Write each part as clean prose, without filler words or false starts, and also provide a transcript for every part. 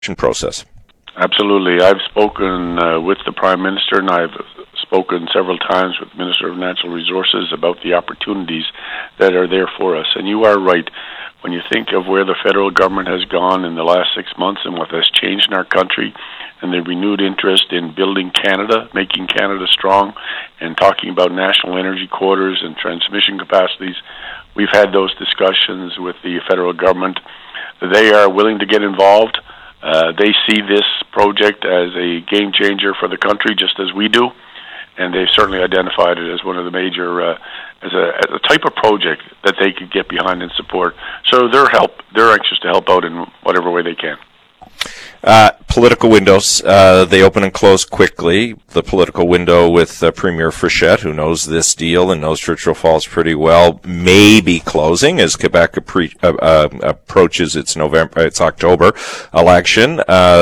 process? Absolutely. I've spoken with the Prime Minister, and I've spoken several times with the Minister of Natural Resources about the opportunities that are there for us. And you are right. When you think of where the federal government has gone in the last 6 months and what has changed in our country, and the renewed interest in building Canada, making Canada strong, and talking about national energy quarters and transmission capacities, we've had those discussions with the federal government. They are willing to get involved. They see this project as a game changer for the country, just as we do, and they've certainly identified it as one of the major, as a type of project that they could get behind and support. So they're anxious to help out in whatever way they can. Political windows, they open and close quickly. The political window with Premier Frechette, who knows this deal and knows Churchill Falls pretty well, may be closing as Quebec approaches its October election.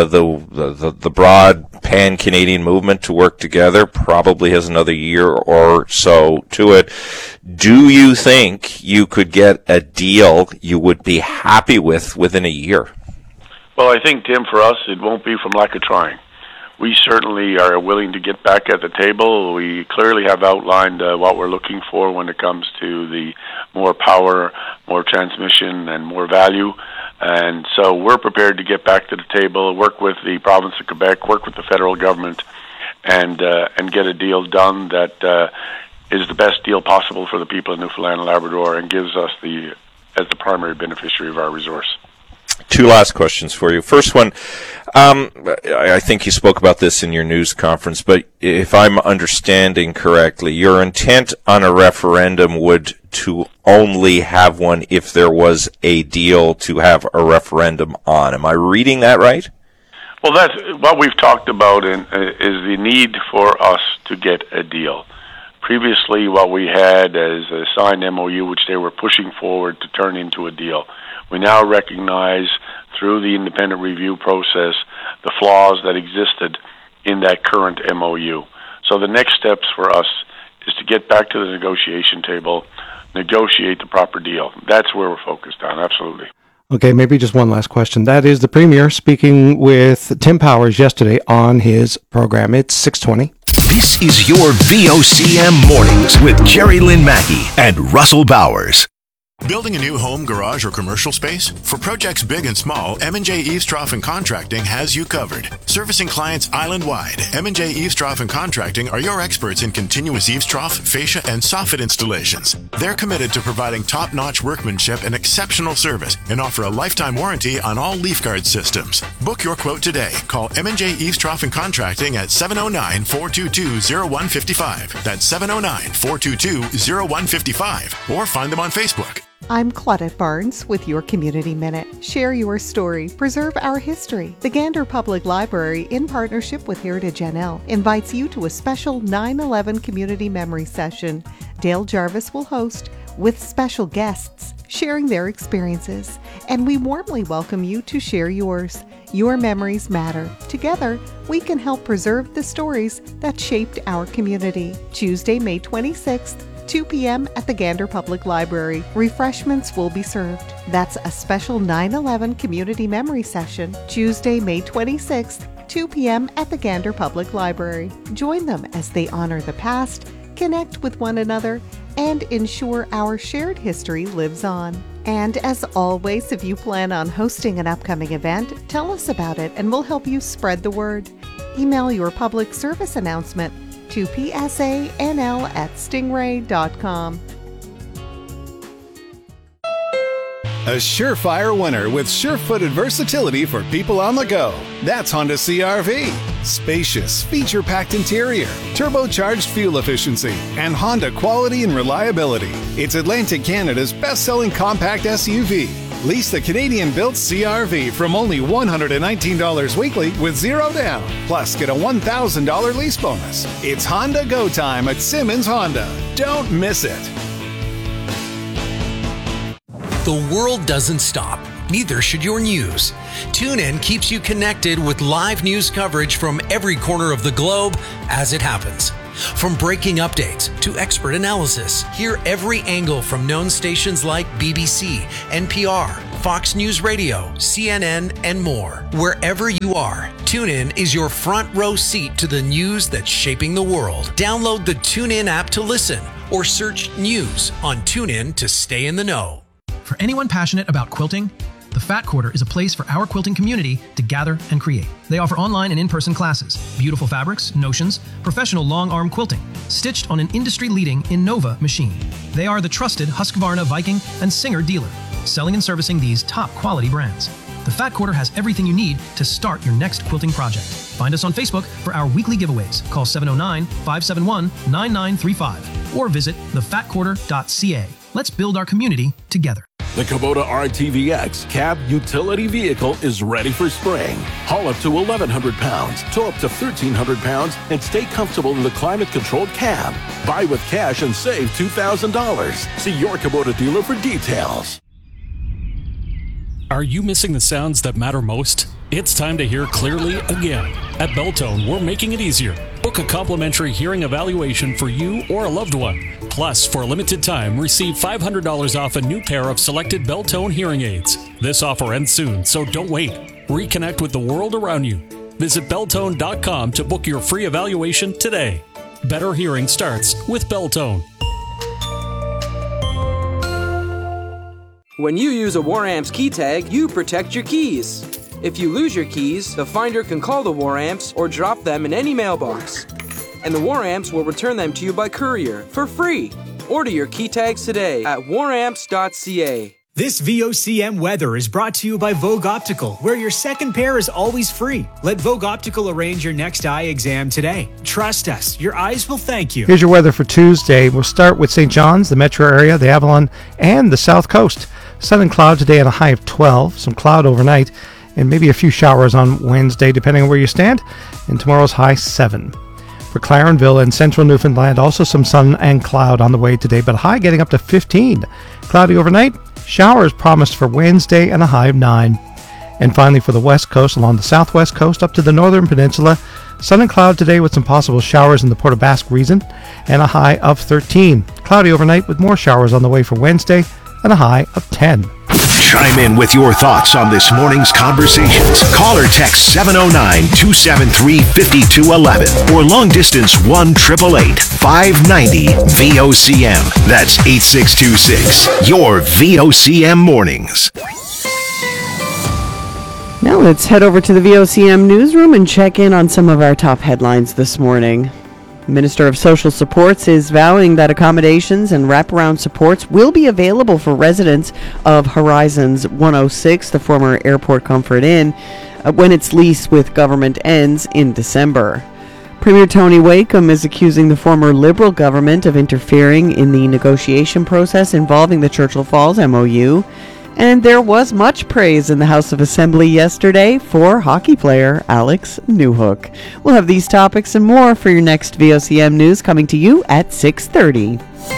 The broad pan-Canadian movement to work together probably has another year or so to it. Do you think you could get a deal you would be happy with within a year? Well, I think, Tim, for us, it won't be from lack of trying. We certainly are willing to get back at the table. We clearly have outlined what we're looking for when it comes to the more power, more transmission, and more value. And so we're prepared to get back to the table, work with the province of Quebec, work with the federal government, and get a deal done that is the best deal possible for the people of Newfoundland and Labrador and gives us as the primary beneficiary of our resource. Two last questions for you. First one, I think you spoke about this in your news conference, but if I'm understanding correctly, your intent on a referendum would to only have one if there was a deal to have a referendum on. Am I reading that right? Well, that's what we've talked about is the need for us to get a deal. Previously, what we had is a signed MOU, which they were pushing forward to turn into a deal. We now recognize through the independent review process the flaws that existed in that current MOU. So the next steps for us is to get back to the negotiation table, negotiate the proper deal. That's where we're focused on, absolutely. Okay, maybe just one last question. That is the Premier speaking with Tim Powers yesterday on his program. It's 6:20. This is your VOCM Mornings with Jerry Lynn Mackey and Russell Bowers. Building a new home, garage, or commercial space? For projects big and small, M&J Eavestrough and Contracting has you covered. Servicing clients island-wide, M&J Eavestrough and Contracting are your experts in continuous eavestrough, fascia, and soffit installations. They're committed to providing top-notch workmanship and exceptional service and offer a lifetime warranty on all leaf guard systems. Book your quote today. Call M&J Eavestrough and Contracting at 709-422-0155. That's 709-422-0155. Or find them on Facebook. I'm Claudette Barnes with your Community Minute. Share your story. Preserve our history. The Gander Public Library, in partnership with Heritage NL, invites you to a special 9/11 community memory session. Dale Jarvis will host, with special guests, sharing their experiences. And we warmly welcome you to share yours. Your memories matter. Together, we can help preserve the stories that shaped our community. Tuesday, May 26th, 2 p.m. at the Gander Public Library. Refreshments will be served. That's a special 9/11 community memory session, Tuesday, May 26th, 2 p.m. at the Gander Public Library. Join them as they honor the past, connect with one another, and ensure our shared history lives on. And as always, if you plan on hosting an upcoming event, tell us about it and we'll help you spread the word. Email your public service announcement to psanl@stingray.com. A surefire winner with sure-footed versatility for people on the go. That's Honda CR-V. Spacious, feature-packed interior, turbocharged fuel efficiency, and Honda quality and reliability. It's Atlantic Canada's best-selling compact SUV. Lease the Canadian-built CR-V from only $119 weekly with zero down. Plus, get a $1,000 lease bonus. It's Honda Go Time at Simmons Honda. Don't miss it. The world doesn't stop. Neither should your news. TuneIn keeps you connected with live news coverage from every corner of the globe as it happens. From breaking updates to expert analysis, hear every angle from known stations like BBC, NPR, Fox News Radio, CNN, and more. Wherever you are, TuneIn is your front row seat to the news that's shaping the world. Download the TuneIn app to listen or search news on TuneIn to stay in the know. For anyone passionate about quilting, the Fat Quarter is a place for our quilting community to gather and create. They offer online and in-person classes, beautiful fabrics, notions, professional long-arm quilting, stitched on an industry-leading Innova machine. They are the trusted Husqvarna, Viking, and Singer dealer, selling and servicing these top-quality brands. The Fat Quarter has everything you need to start your next quilting project. Find us on Facebook for our weekly giveaways. Call 709-571-9935 or visit thefatquarter.ca. Let's build our community together. The Kubota RTVX cab utility vehicle is ready for spring. Haul up to 1,100 pounds, tow up to 1,300 pounds, and stay comfortable in the climate-controlled cab. Buy with cash and save $2,000. See your Kubota dealer for details. Are you missing the sounds that matter most? It's time to hear clearly again. At Beltone, we're making it easier. Book a complimentary hearing evaluation for you or a loved one. Plus, for a limited time, receive $500 off a new pair of selected Beltone hearing aids. This offer ends soon, so don't wait. Reconnect with the world around you. Visit Beltone.com to book your free evaluation today. Better hearing starts with Beltone. When you use a WarAmps key tag, you protect your keys. If you lose your keys, the finder can call the WarAmps or drop them in any mailbox. And the WarAmps will return them to you by courier for free. Order your key tags today at waramps.ca. This VOCM weather is brought to you by Vogue Optical, where your second pair is always free. Let Vogue Optical arrange your next eye exam today. Trust us, your eyes will thank you. Here's your weather for Tuesday. We'll start with St. John's, the metro area, the Avalon, and the South Coast. Sun and cloud today at a high of 12. Some cloud overnight, and maybe a few showers on Wednesday, depending on where you stand. And tomorrow's high 7. For Clarenville and central Newfoundland, also some sun and cloud on the way today, but high getting up to 15. Cloudy overnight, showers promised for Wednesday, and a high of 9. And finally for the west coast, along the southwest coast up to the northern peninsula, sun and cloud today with some possible showers in the Port aux Basques region, and a high of 13. Cloudy overnight with more showers on the way for Wednesday, and a high of 10. Chime in with your thoughts on this morning's conversations. Call or text 709-273-5211 or long distance 1-888-590-VOCM. That's 8626. Your VOCM mornings. Now let's head over to the VOCM newsroom and check in on some of our top headlines this morning. Minister of Social Supports is vowing that accommodations and wraparound supports will be available for residents of Horizons 106, the former Airport Comfort Inn, when its lease with government ends in December. Premier Tony Wakeham is accusing the former Liberal government of interfering in the negotiation process involving the Churchill Falls MOU. And there was much praise in the House of Assembly yesterday for hockey player Alex Newhook. We'll have these topics and more for your next VOCM News coming to you at 6:30.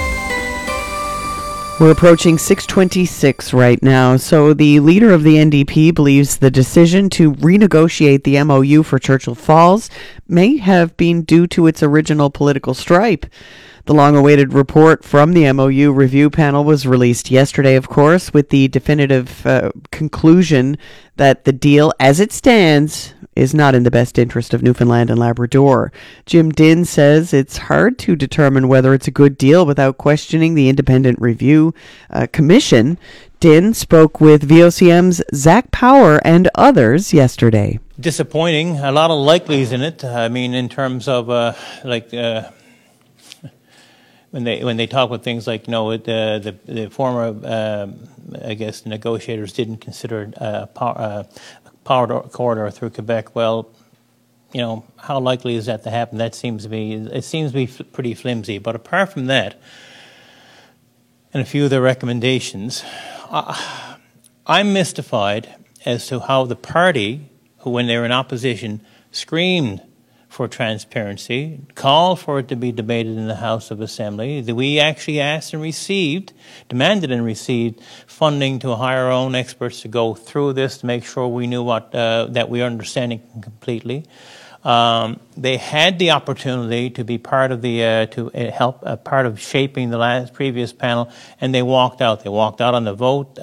We're approaching 6:26 right now, so the leader of the NDP believes the decision to renegotiate the MOU for Churchill Falls may have been due to its original political stripe. The long-awaited report from the MOU review panel was released yesterday, of course, with the definitive conclusion that the deal, as it stands, is not in the best interest of Newfoundland and Labrador. Jim Dinn says it's hard to determine whether it's a good deal without questioning the independent review commission. Dinn spoke with VOCM's Zach Power and others yesterday. Disappointing. A lot of likelies in it. I mean, in terms of when they talk about things like, you know, the former, I guess, negotiators didn't consider a power corridor through Quebec. Well, you know, how likely is that to happen? That seems to be pretty flimsy. But apart from that, and a few of the recommendations, I'm mystified as to how the party, who when they were in opposition, screamed for transparency, called for it to be debated in the House of Assembly. We actually asked and received, demanded and received funding to hire our own experts to go through this to make sure we knew what that we are understanding completely. They had the opportunity to be part of the part of shaping the previous panel, and they walked out. They walked out on the vote.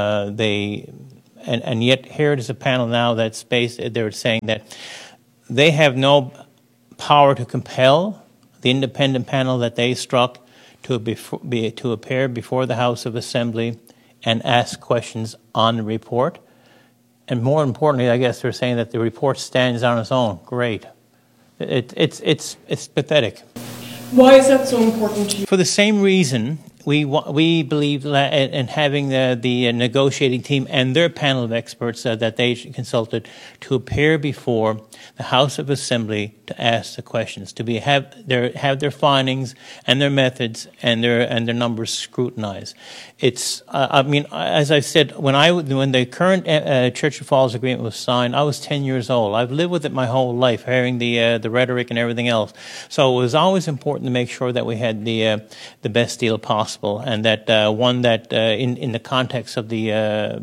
And yet here it is a panel now that's they're saying that they have no power to compel the independent panel that they struck to appear before the House of Assembly and ask questions on the report. And more importantly, I guess they're saying that the report stands on its own. Great. It's pathetic. Why is that so important to you? For the same reason, we believe in having the negotiating team and their panel of experts that they consulted to appear before the House of Assembly to ask the questions, to have their findings and their methods and their numbers scrutinized. It's as I said, when the current Churchill Falls Agreement was signed, I was 10 years old. I've lived with it my whole life, hearing the rhetoric and everything else. So it was always important to make sure that we had the best deal possible, and that one that in the context of the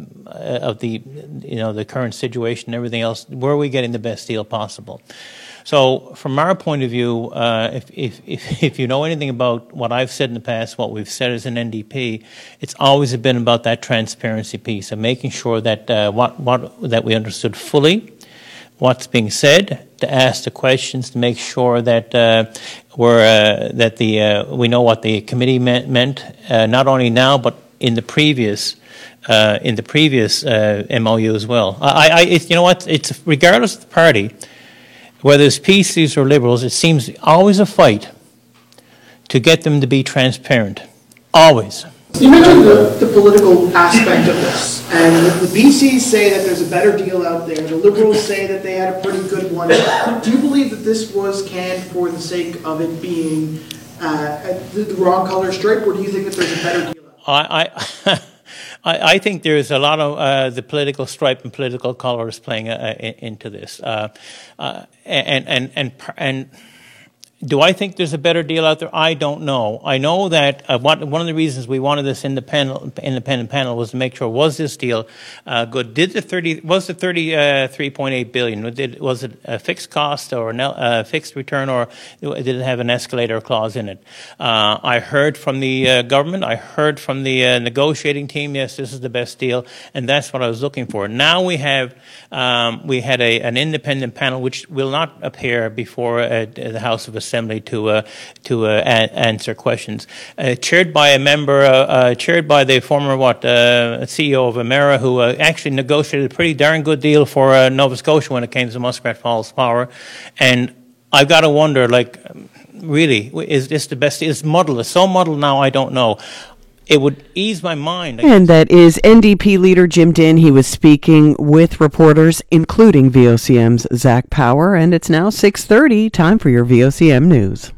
current situation and everything else, were we getting the best deal possible? So from our point of view, if you know anything about what I've said in the past, what we've said as an NDP, it's always been about that transparency piece of making sure that that we understood fully what's being said, to ask the questions, to make sure that we know what the committee meant, not only now but in the previous MOU as well. It's regardless of the party, whether it's PCs or Liberals, it seems always a fight to get them to be transparent. Always. You mentioned the political aspect of this, and the PCs say that there's a better deal out there. The Liberals say that they had a pretty good one. Do you believe that this was canned for the sake of it being the wrong color stripe, or do you think that there's a better deal out there? I think there's a lot of the political stripe and political colors playing into this, and do I think there's a better deal out there? I don't know. I know that one of the reasons we wanted this independent panel was to make sure, was this deal good? Was the 33.8 billion? Was it a fixed cost or a fixed return, or did it have an escalator clause in it? I heard from the government. I heard from the negotiating team. Yes, this is the best deal, and that's what I was looking for. Now we had an independent panel which will not appear before the House of Assembly to answer questions, chaired by a member, chaired by the former CEO of Emera, who actually negotiated a pretty darn good deal for Nova Scotia when it came to Muskrat Falls Power. And I've got to wonder, really, is this the best? It's muddled. It's so muddled now, I don't know. It would ease my mind. And that is NDP leader Jim Dinn. He was speaking with reporters, including VOCM's Zach Power. And it's now 6:30. Time for your VOCM news.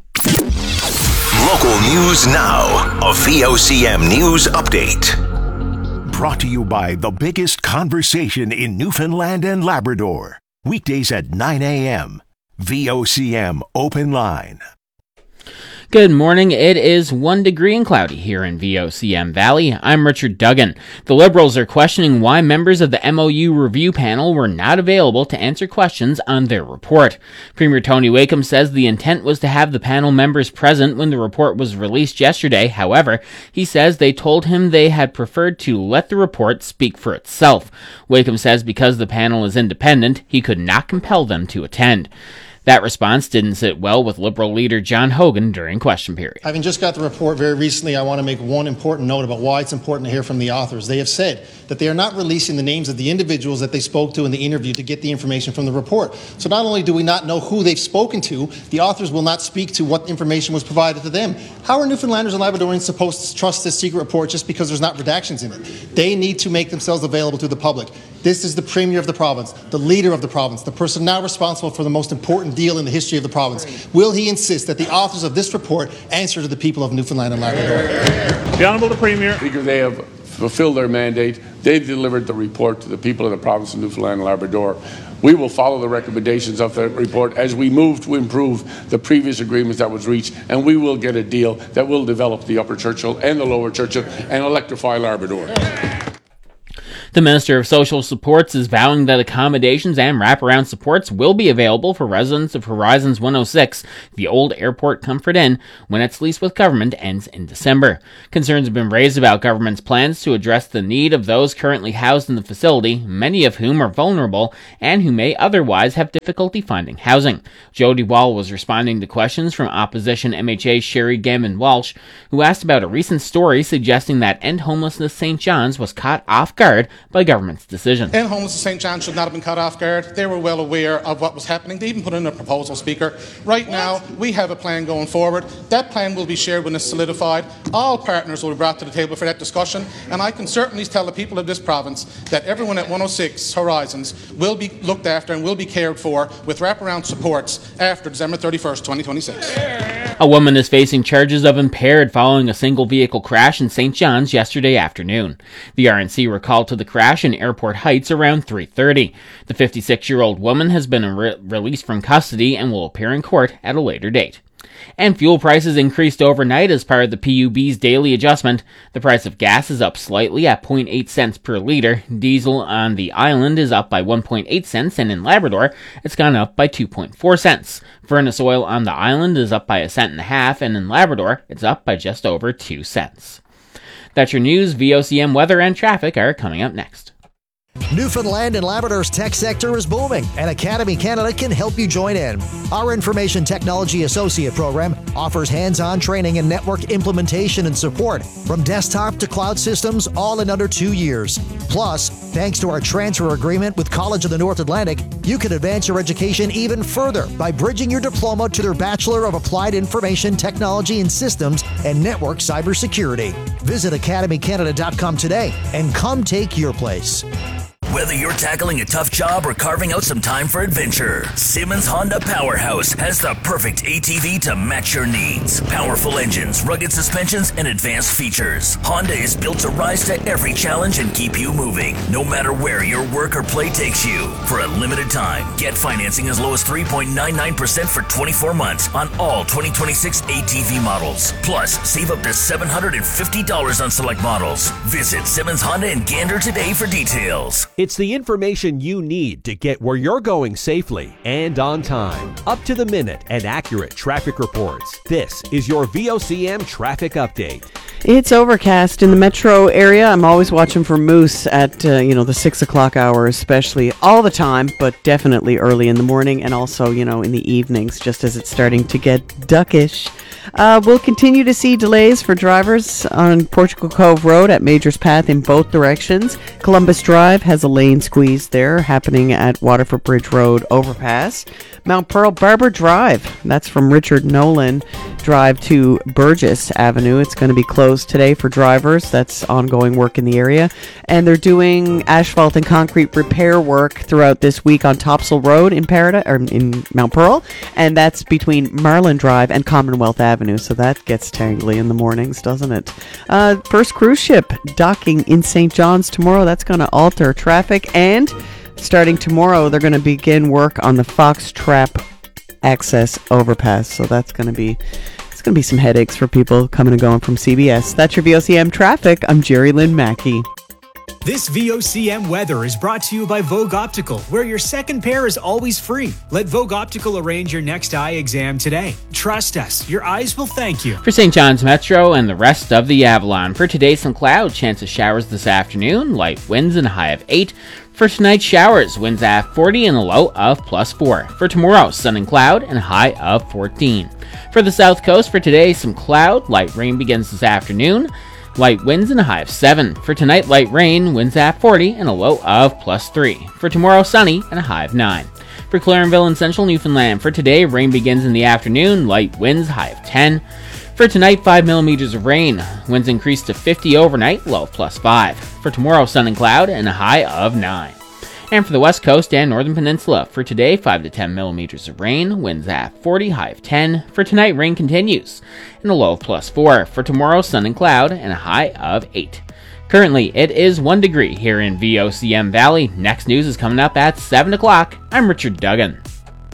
Local news now. A VOCM news update. Brought to you by the biggest conversation in Newfoundland and Labrador. Weekdays at 9 a.m. VOCM Open Line. Good morning. It is 1 degree and cloudy here in VOCM Valley. I'm Richard Duggan. The Liberals are questioning why members of the MOU review panel were not available to answer questions on their report. Premier Tony Wakeham says the intent was to have the panel members present when the report was released yesterday. However, he says they told him they had preferred to let the report speak for itself. Wakeham says because the panel is independent, he could not compel them to attend. That response didn't sit well with Liberal leader John Hogan during question period. Having just got the report very recently, I want to make one important note about why it's important to hear from the authors. They have said that they are not releasing the names of the individuals that they spoke to in the interview to get the information from the report. So not only do we not know who they've spoken to, the authors will not speak to what information was provided to them. How are Newfoundlanders and Labradorians supposed to trust this secret report just because there's not redactions in it? They need to make themselves available to the public. This is the Premier of the province, the leader of the province, the person now responsible for the most important deal in the history of the province. Will he insist that the authors of this report answer to the people of Newfoundland and Labrador? The Honourable the Premier. Speaker, they have fulfilled their mandate. They've delivered the report to the people of the province of Newfoundland and Labrador. We will follow the recommendations of that report as we move to improve the previous agreements that was reached, and we will get a deal that will develop the Upper Churchill and the Lower Churchill and electrify Labrador. The Minister of Social Supports is vowing that accommodations and wraparound supports will be available for residents of Horizons 106, the old Airport Comfort Inn, when its lease with government ends in December. Concerns have been raised about government's plans to address the need of those currently housed in the facility, many of whom are vulnerable and who may otherwise have difficulty finding housing. Jody Wall was responding to questions from opposition MHA Sherry Gambin-Walsh, who asked about a recent story suggesting that End Homelessness St. John's was caught off guard by government's decision. End Homelessness St. John's should not have been caught off guard. They were well aware of what was happening. They even put in a proposal, Speaker. Right now, we have a plan going forward. That plan will be shared when it's solidified. All partners will be brought to the table for that discussion, and I can certainly tell the people of this province that everyone at 106 Horizons will be looked after and will be cared for with wraparound supports after December 31st, 2026. A woman is facing charges of impaired following a single vehicle crash in St. John's yesterday afternoon. The RNC were called to the crash in Airport Heights around 3:30. The 56-year-old woman has been released from custody and will appear in court at a later date. And fuel prices increased overnight as part of the PUB's daily adjustment. The price of gas is up slightly at 0.8 cents per litre. Diesel on the island is up by 1.8 cents, and in Labrador, it's gone up by 2.4 cents. Furnace oil on the island is up by 1.5 cents, and in Labrador, it's up by just over 2 cents. That's your news. VOCM weather and traffic are coming up next. Newfoundland and Labrador's tech sector is booming, and Academy Canada can help you join in. Our Information Technology Associate program offers hands-on training and network implementation and support from desktop to cloud systems, all in under 2 years. Plus, thanks to our transfer agreement with College of the North Atlantic, you can advance your education even further by bridging your diploma to their Bachelor of Applied Information Technology and Systems and Network Cybersecurity. Visit academycanada.com today and come take your place. Whether you're tackling a tough job or carving out some time for adventure, Simmons Honda Powerhouse has the perfect ATV to match your needs. Powerful engines, rugged suspensions, and advanced features. Honda is built to rise to every challenge and keep you moving, no matter where your work or play takes you. For a limited time, get financing as low as 3.99% for 24 months on all 2026 ATV models. Plus, save up to $750 on select models. Visit Simmons Honda in Gander today for details. It's the information you need to get where you're going safely and on time. Up to the minute and accurate traffic reports. This is your VOCM traffic update. It's overcast in the metro area. I'm always watching for moose at, the 6 o'clock hour, especially all the time, but definitely early in the morning and also, in the evenings, just as it's starting to get duckish. We'll continue to see delays for drivers on Portugal Cove Road at Majors Path in both directions. Columbus Drive has a lane squeeze there happening at Waterford Bridge Road overpass. Mount Pearl Barber Drive, that's from Richard Nolan Drive to Burgess Avenue. It's going to be closed today for drivers. That's ongoing work in the area. And they're doing asphalt and concrete repair work throughout this week on Topsail Road in in Mount Pearl. And that's between Marlin Drive and Commonwealth Avenue. So that gets tangly in the mornings, doesn't it? First cruise ship docking in St. John's tomorrow. That's going to alter traffic. And starting tomorrow, they're going to begin work on the Fox Trap Access Overpass. So that's going to be some headaches for people coming and going from CBS. That's your VOCM traffic. I'm Jerry Lynn Mackey. This VOCM weather is brought to you by Vogue Optical, where your second pair is always free. Let Vogue Optical arrange your next eye exam today. Trust us, your eyes will thank you. For St. John's Metro and the rest of the Avalon, for today some cloud, chance of showers this afternoon, light winds and a high of 8. For tonight, showers, winds at 40 and a low of +4. For tomorrow, sun and cloud and a high of 14. For the south coast, for today, some cloud, light rain begins this afternoon. Light winds and a high of 7. For tonight, light rain, winds at 40 and a low of +3. For tomorrow, sunny and a high of 9. For Clarenville and central Newfoundland, for today, rain begins in the afternoon, light winds, high of 10. For tonight, 5 millimeters of rain. Winds increase to 50 overnight, low of +5. For tomorrow, sun and cloud and a high of 9. And for the west coast and northern peninsula, for today, 5 to 10 millimeters of rain, winds at 40, high of 10. For tonight, rain continues, and a low of +4. For tomorrow, sun and cloud, and a high of 8. Currently, it is 1 degree here in VOCM Valley. Next news is coming up at 7 o'clock. I'm Richard Duggan.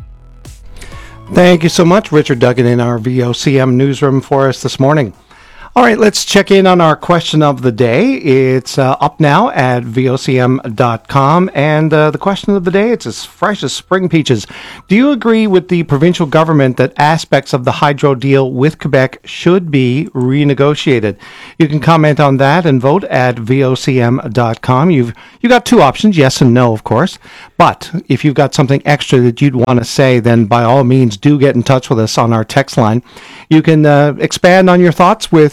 Thank you so much, Richard Duggan, in our VOCM newsroom for us this morning. All right, let's check in on our question of the day. It's up now at vocm.com, and the question of the day, it's as fresh as spring peaches. Do you agree with the provincial government that aspects of the hydro deal with Quebec should be renegotiated? You can comment on that and vote at vocm.com. You've got two options, yes and no, of course. But if you've got something extra that you'd want to say, then by all means do get in touch with us on our text line. You can expand on your thoughts with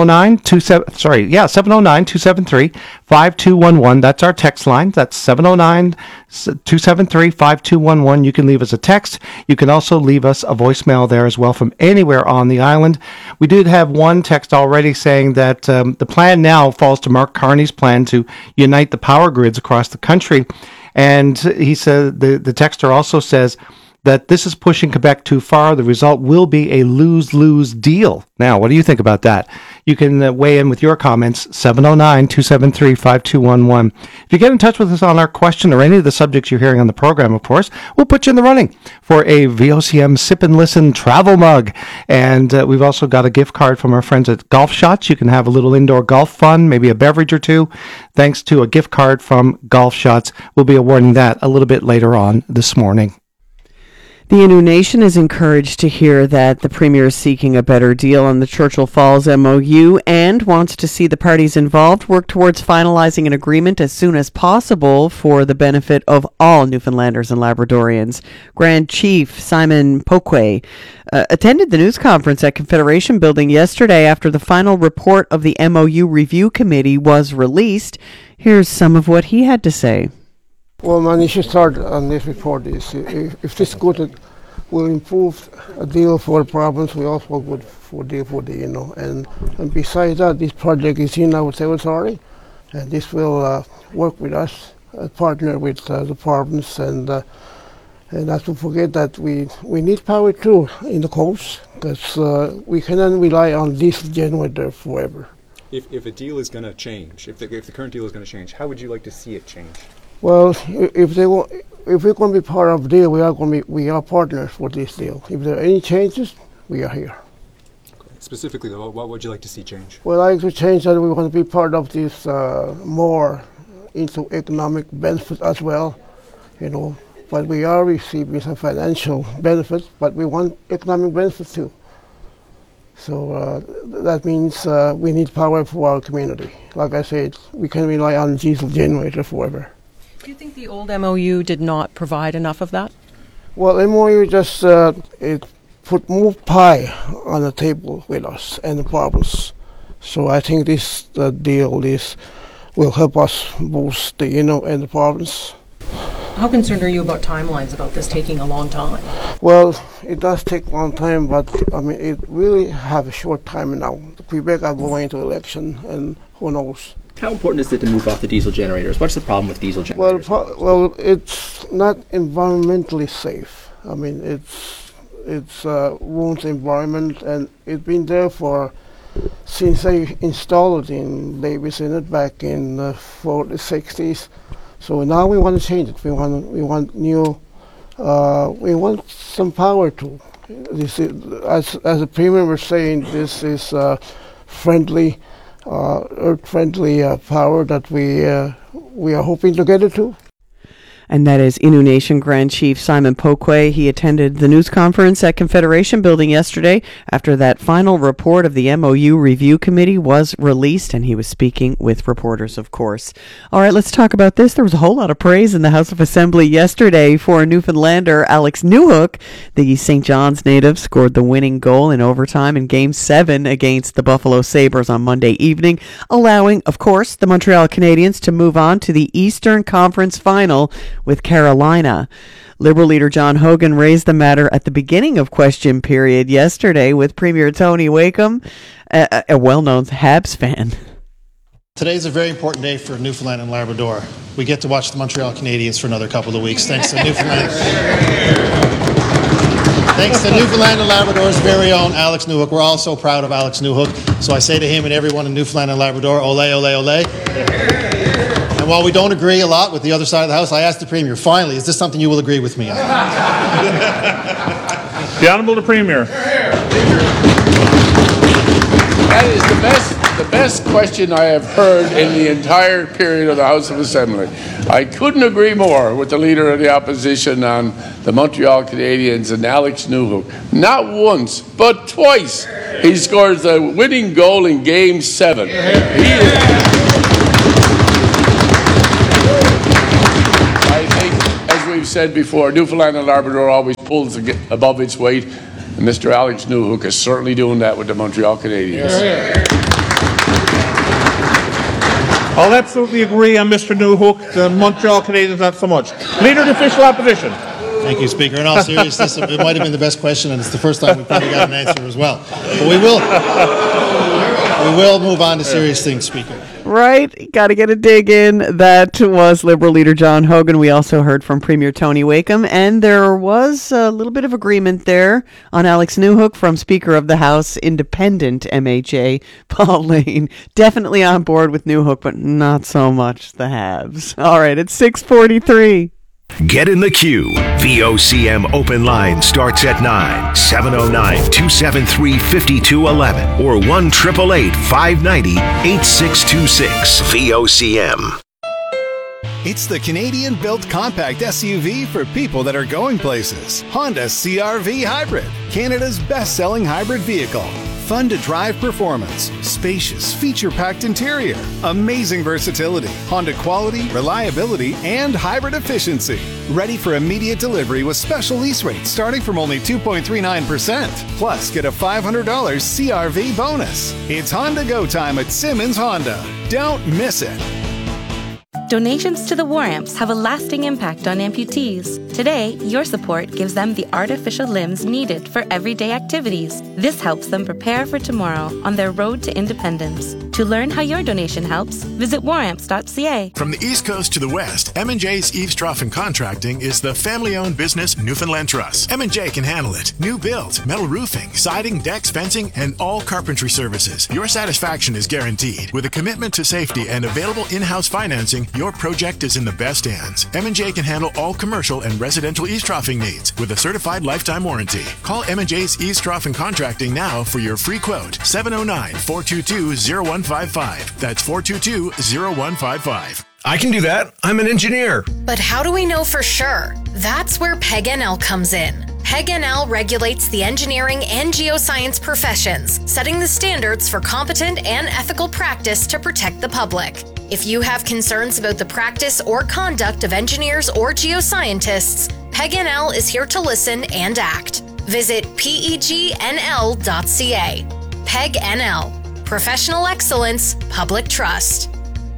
709-273-5211. That's our text line. That's 709-273-5211. You can leave us a text. You can also leave us a voicemail there as well from anywhere on the island. We did have one text already saying that the plan now falls to Mark Carney's plan to unite the power grids across the country. And he said, the texter also says that this is pushing Quebec too far. The result will be a lose-lose deal. Now, what do you think about that? You can weigh in with your comments, 709-273-5211. If you get in touch with us on our question or any of the subjects you're hearing on the program, of course, we'll put you in the running for a VOCM Sip and Listen travel mug. And we've also got a gift card from our friends at Golf Shots. You can have a little indoor golf fun, maybe a beverage or two, thanks to a gift card from Golf Shots. We'll be awarding that a little bit later on this morning. The Innu Nation is encouraged to hear that the Premier is seeking a better deal on the Churchill Falls MOU and wants to see the parties involved work towards finalizing an agreement as soon as possible for the benefit of all Newfoundlanders and Labradorians. Grand Chief Simon Poquet attended the news conference at Confederation Building yesterday after the final report of the MOU Review Committee was released. Here's some of what he had to say. Well, my initial start on this report is if this good will improve a deal for the province, we also good for deal for the and besides that, this project is in our territory, and this will work with us, partner with the province, and not to forget that we need power too in the coast, because we cannot rely on diesel generator forever. If a deal is going to change, if the current deal is going to change, how would you like to see it change? Well, if we're going to be part of the deal, we are partners for this deal. If there are any changes, we are here. Okay. Specifically, though, what would you like to see change? Well, I like to change that we want to be part of this more into economic benefits as well, But we are receiving some financial benefits, but we want economic benefits too. So that means we need power for our community. Like I said, we can rely on diesel generator forever. Do you think the old MOU did not provide enough of that? Well, MOU just it put more pie on the table with us and the province. So I think this deal will help us boost the and the province. How concerned are you about timelines, about this taking a long time? Well, it does take a long time, but it really have a short time now. Quebec are going into election, and who knows. How important is it to move off the diesel generators? What's the problem with diesel generators? Well, it's not environmentally safe. It's ruins the environment, and it's been there since they installed it in Davis Inlet back in the 60s. So now we want to change it. We want new. We want some power too. This is, as the Premier was saying, this is friendly. Earth-friendly power that we are hoping to get it to. And that is Innu Nation Grand Chief Simon Poquet. He attended the news conference at Confederation Building yesterday after that final report of the MOU Review Committee was released, and he was speaking with reporters, of course. All right, let's talk about this. There was a whole lot of praise in the House of Assembly yesterday for Newfoundlander Alex Newhook. The St. John's native scored the winning goal in overtime in Game 7 against the Buffalo Sabres on Monday evening, allowing, of course, the Montreal Canadiens to move on to the Eastern Conference Final with Carolina. Liberal leader John Hogan raised the matter at the beginning of question period yesterday with Premier Tony Wakeham, a well-known Habs fan. Today is a very important day for Newfoundland and Labrador. We get to watch the Montreal Canadiens for another couple of weeks, thanks to Newfoundland. Thanks to Newfoundland and Labrador's very own Alex Newhook. We're all so proud of Alex Newhook. So I say to him and everyone in Newfoundland and Labrador, ole, ole, ole. And while we don't agree a lot with the other side of the House, I asked the Premier, finally, is this something you will agree with me on? The Honourable the Premier. That is the best question I have heard in the entire period of the House of Assembly. I couldn't agree more with the Leader of the Opposition on the Montreal Canadiens and Alex Newhook. Not once, but twice, he scores the winning goal in Game 7. I think, as we've said before, Newfoundland and Labrador always pulls above its weight. And Mr. Alex Newhook is certainly doing that with the Montreal Canadiens. I'll absolutely agree on Mr. Newhook. The Montreal Canadiens, not so much. Leader of the Official Opposition. Thank you, Speaker. In all seriousness, it might have been the best question, and it's the first time we probably got an answer as well. But we will move on to serious things, Speaker. Right, got to get a dig in. That was Liberal leader John Hogan. We also heard from Premier Tony Wakeham, and there was a little bit of agreement there on Alex Newhook from Speaker of the House, Independent MHA Paul Lane. Definitely on board with Newhook, but not so much the Habs. All right, it's 6:43. Get in the queue. VOCM open line starts at 9, 709-273-5211 or 1-888-590-8626. VOCM. It's the Canadian-built compact SUV for people that are going places. Honda CR-V Hybrid, Canada's best-selling hybrid vehicle. Fun to drive performance, spacious, feature-packed interior, amazing versatility, Honda quality, reliability, and hybrid efficiency. Ready for immediate delivery with special lease rates starting from only 2.39%. Plus, get a $500 CR-V bonus. It's Honda Go time at Simmons Honda. Don't miss it. Donations to the War Amps have a lasting impact on amputees. Today, your support gives them the artificial limbs needed for everyday activities. This helps them prepare for tomorrow on their road to independence. To learn how your donation helps, visit waramps.ca. From the East Coast to the West, M&J's Eavesdropping Contracting is the family-owned business Newfoundland Trust. M&J can handle it. New build, metal roofing, siding, decks, fencing, and all carpentry services. Your satisfaction is guaranteed. With a commitment to safety and available in-house financing, your project is in the best hands. M&J can handle all commercial and residential eavesdropping needs with a certified lifetime warranty. Call M&J's Eavesdropping Contracting now for your free quote. 709-422-0155. That's 422-0155. I can do that. I'm an engineer. But how do we know for sure? That's where PEG-NL comes in. PEG-NL regulates the engineering and geoscience professions, setting the standards for competent and ethical practice to protect the public. If you have concerns about the practice or conduct of engineers or geoscientists, PEG-NL is here to listen and act. Visit pegnl.ca. PEG-NL. Professional excellence, public trust.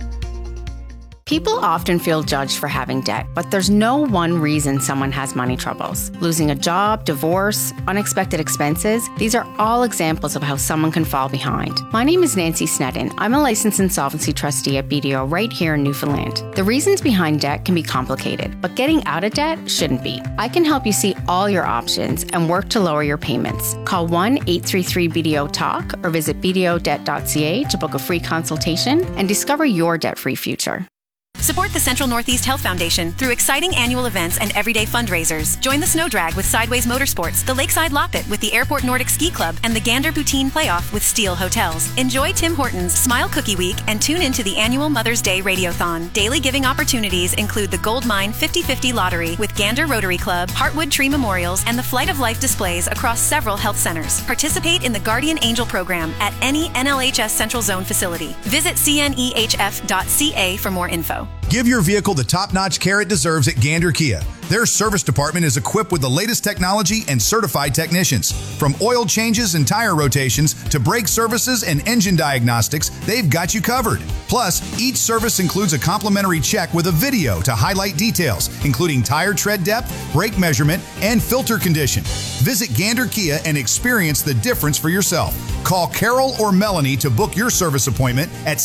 People often feel judged for having debt, but there's no one reason someone has money troubles. Losing a job, divorce, unexpected expenses, these are all examples of how someone can fall behind. My name is Nancy Sneddon. I'm a licensed insolvency trustee at BDO right here in Newfoundland. The reasons behind debt can be complicated, but getting out of debt shouldn't be. I can help you see all your options and work to lower your payments. Call 1-833-BDO-TALK or visit bdodebt.ca to book a free consultation and discover your debt-free future. Support the Central Northeast Health Foundation through exciting annual events and everyday fundraisers. Join the Snow Drag with Sideways Motorsports, the Lakeside Loppet with the Airport Nordic Ski Club, and the Gander Poutine Playoff with Steel Hotels. Enjoy Tim Hortons Smile Cookie Week and tune into the annual Mother's Day Radiothon. Daily giving opportunities include the Gold Mine 50/50 Lottery with Gander Rotary Club, Heartwood Tree Memorials, and the Flight of Life displays across several health centers. Participate in the Guardian Angel program at any NLHS Central Zone facility. Visit cnehf.ca for more info. Give your vehicle the top-notch care it deserves at Gander Kia. Their service department is equipped with the latest technology and certified technicians. From oil changes and tire rotations to brake services and engine diagnostics, they've got you covered. Plus, each service includes a complimentary check with a video to highlight details, including tire tread depth, brake measurement, and filter condition. Visit Gander Kia and experience the difference for yourself. Call Carol or Melanie to book your service appointment at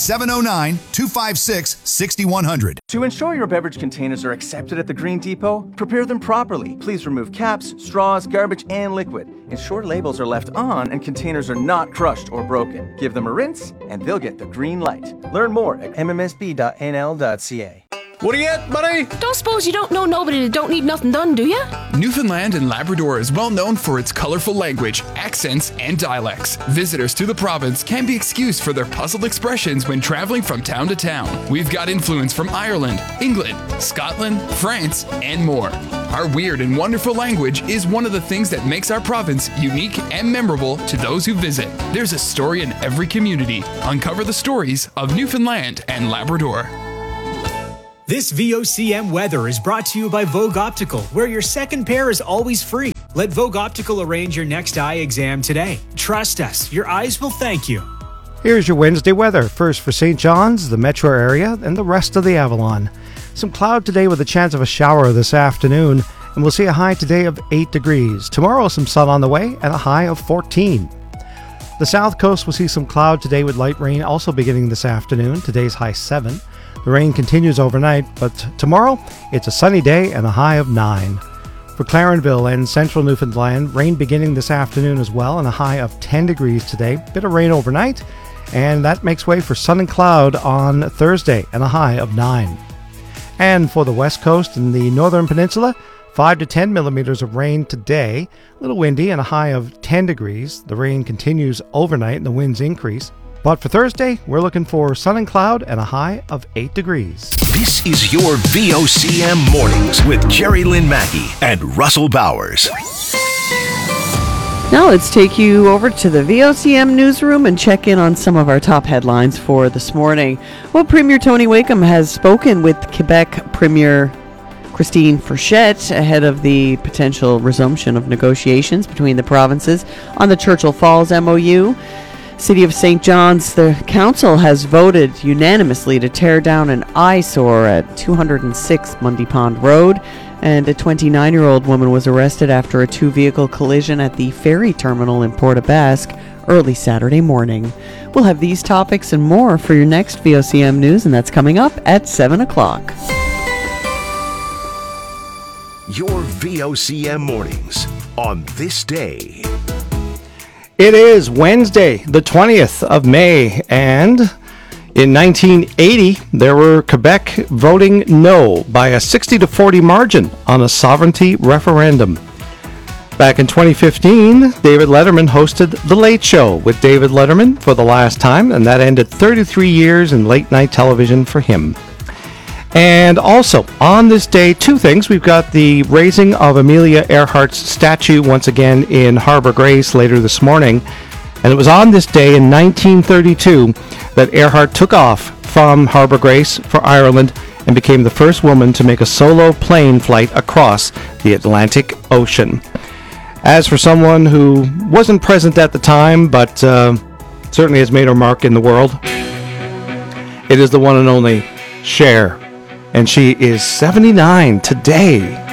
709-256-6100. To ensure your beverage containers are accepted at the Green Depot, prepare them properly. Please remove caps, straws, garbage, and liquid. Ensure labels are left on and containers are not crushed or broken. Give them a rinse and they'll get the green light. Learn more at mmsb.nl.ca. What do you get, buddy? Don't suppose you don't know nobody that don't need nothing done, do you? Newfoundland and Labrador is well known for its colorful language, accents, and dialects. Visitors to the province can be excused for their puzzled expressions when traveling from town to town. We've got influence from Ireland, England, Scotland, France, and more. Our weird and wonderful language is one of the things that makes our province unique and memorable to those who visit. There's a story in every community. Uncover the stories of Newfoundland and Labrador. This VOCM weather is brought to you by Vogue Optical, where your second pair is always free. Let Vogue Optical arrange your next eye exam today. Trust us, your eyes will thank you. Here's your Wednesday weather. First for St. John's, the metro area, and the rest of the Avalon. Some cloud today with a chance of a shower this afternoon, and we'll see a high today of 8 degrees. Tomorrow, some sun on the way and a high of 14. The south coast will see some cloud today with light rain also beginning this afternoon. Today's high 7. The rain continues overnight, but tomorrow it's a sunny day and a high of 9. For Clarenville and central Newfoundland, rain beginning this afternoon as well and a high of 10 degrees today. Bit of rain overnight, and that makes way for sun and cloud on Thursday and a high of 9. And for the west coast and the northern peninsula, 5 to 10 millimeters of rain today. A little windy and a high of 10 degrees. The rain continues overnight and the winds increase. But for Thursday, we're looking for sun and cloud and a high of 8 degrees. This is your VOCM Mornings with Jerry Lynn Mackey and Russell Bowers. Now let's take you over to the VOCM newsroom and check in on some of our top headlines for this morning. Well, Premier Tony Wakeham has spoken with Quebec Premier Christine Fourchette ahead of the potential resumption of negotiations between the provinces on the Churchill Falls MOU. City of St. John's, the council has voted unanimously to tear down an eyesore at 206 Mundy Pond Road, and a 29-year-old woman was arrested after a two-vehicle collision at the ferry terminal in Port aux Basques early Saturday morning. We'll have these topics and more for your next VOCM News, and that's coming up at 7 o'clock. Your VOCM Mornings on this day. It is Wednesday, the 20th of May, and in 1980, there were Quebec voting no by a 60-40 margin on a sovereignty referendum. Back in 2015, David Letterman hosted The Late Show with David Letterman for the last time, and that ended 33 years in late-night television for him. And also, on this day, two things. We've got the raising of Amelia Earhart's statue once again in Harbour Grace later this morning. And it was on this day in 1932 that Earhart took off from Harbour Grace for Ireland and became the first woman to make a solo plane flight across the Atlantic Ocean. As for someone who wasn't present at the time, but certainly has made her mark in the world, it is the one and only Cher. And she is 79 today.